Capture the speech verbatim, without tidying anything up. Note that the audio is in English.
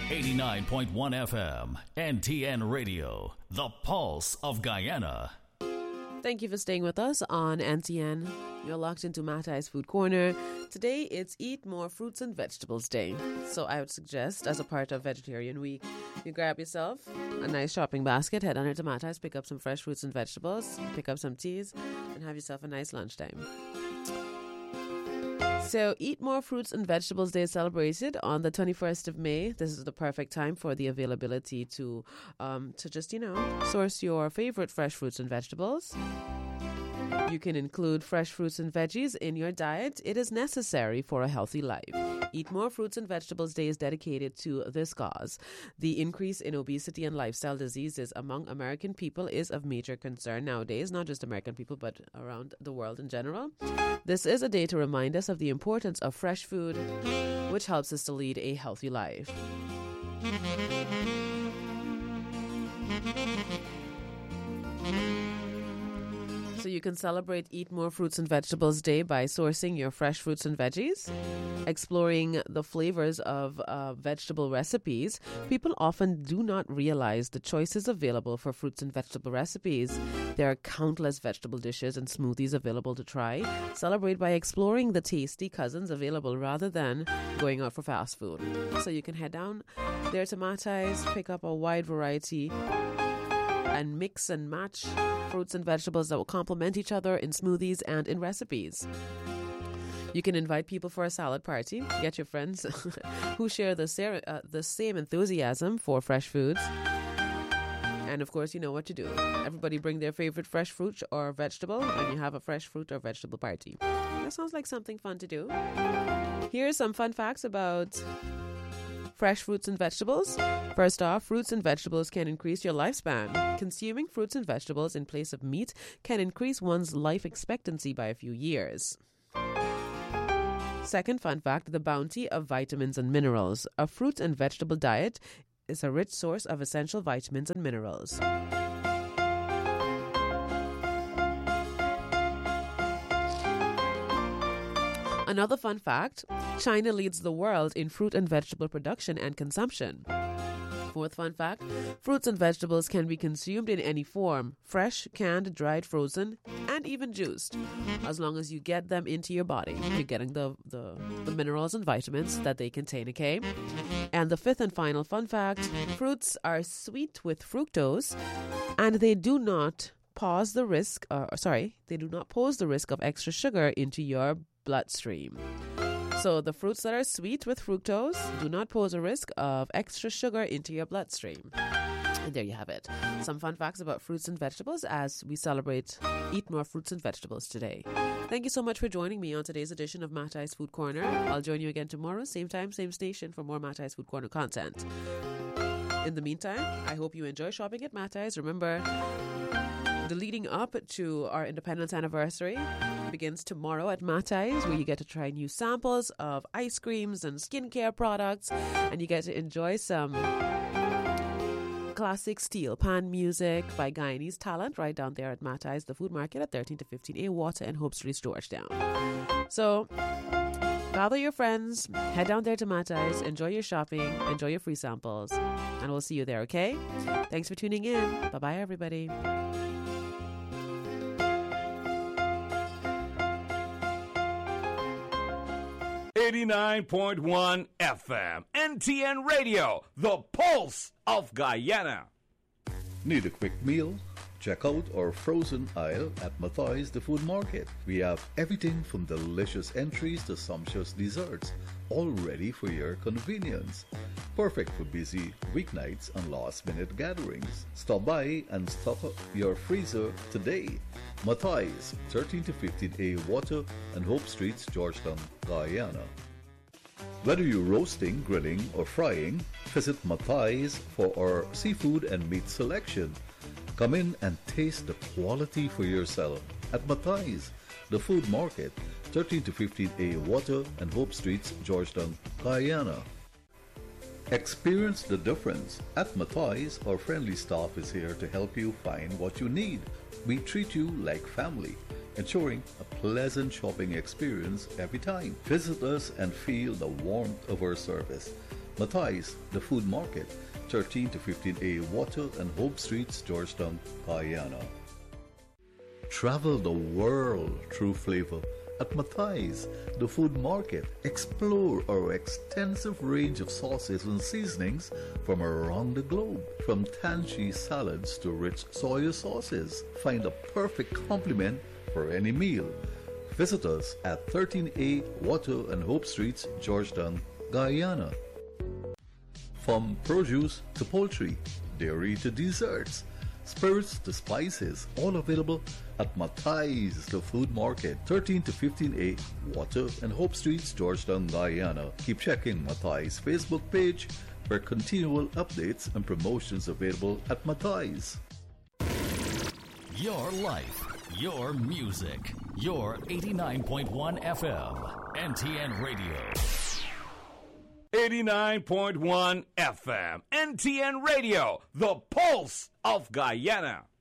eighty-nine point one F M, N T N Radio, the pulse of Guyana. Thank you for staying with us on N T N. You're locked into Matai's Food Corner. Today, it's Eat More Fruits and Vegetables Day. So I would suggest, as a part of Vegetarian Week, you grab yourself a nice shopping basket, head on to Matai's, pick up some fresh fruits and vegetables, pick up some teas, and have yourself a nice lunchtime. So, Eat More Fruits and Vegetables Day is celebrated on the twenty-first of May. This is the perfect time for the availability to, um, to just, you know, source your favorite fresh fruits and vegetables. You can include fresh fruits and veggies in your diet. It is necessary for a healthy life. Eat More Fruits and Vegetables Day is dedicated to this cause. The increase in obesity and lifestyle diseases among American people is of major concern nowadays, not just American people, but around the world in general. This is a day to remind us of the importance of fresh food, which helps us to lead a healthy life. So you can celebrate Eat More Fruits and Vegetables Day by sourcing your fresh fruits and veggies, exploring the flavors of uh, vegetable recipes. People often do not realize the choices available for fruits and vegetable recipes. There are countless vegetable dishes and smoothies available to try. Celebrate by exploring the tasty cousins available rather than going out for fast food. So you can head down there to Matai's, pick up a wide variety and mix and match fruits and vegetables that will complement each other in smoothies and in recipes. You can invite people for a salad party. Get your friends who share the, ser- uh, the same enthusiasm for fresh foods. And of course, you know what to do. Everybody bring their favorite fresh fruit or vegetable, and you have a fresh fruit or vegetable party. That sounds like something fun to do. Here are some fun facts about fresh fruits and vegetables. First off, fruits and vegetables can increase your lifespan. Consuming fruits and vegetables in place of meat can increase one's life expectancy by a few years. Second fun fact, the bounty of vitamins and minerals. A fruit and vegetable diet is a rich source of essential vitamins and minerals. Another fun fact, China leads the world in fruit and vegetable production and consumption. Fourth fun fact, fruits and vegetables can be consumed in any form, fresh, canned, dried, frozen, and even juiced. As long as you get them into your body, you're getting the, the, the minerals and vitamins that they contain, okay? And the fifth and final fun fact, fruits are sweet with fructose, and they do not pose the risk, uh, sorry, they do not pose the risk of extra sugar into your bloodstream. So the fruits that are sweet with fructose do not pose a risk of extra sugar into your bloodstream. And there you have it. Some fun facts about fruits and vegetables as we celebrate Eat More Fruits and Vegetables today. Thank you so much for joining me on today's edition of Matai's Food Corner. I'll join you again tomorrow, same time, same station for more Matai's Food Corner content. In the meantime, I hope you enjoy shopping at Matai's. Remember, the leading up to our independence anniversary begins tomorrow at Matai's, where you get to try new samples of ice creams and skincare products, and you get to enjoy some classic steel pan music by Guyanese talent right down there at Matai's, the food market at thirteen to fifteen A Water and Hope Street, Georgetown. So gather your friends, head down there to Matai's, enjoy your shopping, enjoy your free samples, and we'll see you there, okay? Thanks for tuning in. Bye-bye, everybody. eighty-nine point one F M, N T N Radio, the pulse of Guyana. Need a quick meal? Check out our frozen aisle at Matai's the Food Market. We have everything from delicious entries to sumptuous desserts, all ready for your convenience. Perfect for busy weeknights and last-minute gatherings. Stop by and stock up your freezer today. Matai's, thirteen to fifteen A Water and Hope Streets, Georgetown, Guyana. Whether you're roasting, grilling, or frying, visit Matai's for our seafood and meat selection. Come in and taste the quality for yourself at Matai's, the Food Market, thirteen to fifteen A Water and Hope Streets, Georgetown, Guyana. Experience the difference. At Matai's, our friendly staff is here to help you find what you need. We treat you like family, ensuring a pleasant shopping experience every time. Visit us and feel the warmth of our service. Matthias, the Food Market, thirteen to fifteen A Water and Hope Streets, Georgetown, Guyana. Travel the world through flavor at Matthias, the Food Market. Explore our extensive range of sauces and seasonings from around the globe. From tangy salads to rich soy sauces, find a perfect complement for any meal. Visit us at thirteen A Water and Hope Streets, Georgetown, Guyana. From produce to poultry, dairy to desserts, spirits to spices, all available at Matthias, the Food Market, thirteen to fifteen A Water and Hope Streets, Georgetown, Guyana. Keep checking Matthias' Facebook page for continual updates and promotions available at Matthias. Your life, your music, your eighty-nine point one F M, N T N Radio. eighty-nine point one F M, N T N Radio, the pulse of Guyana.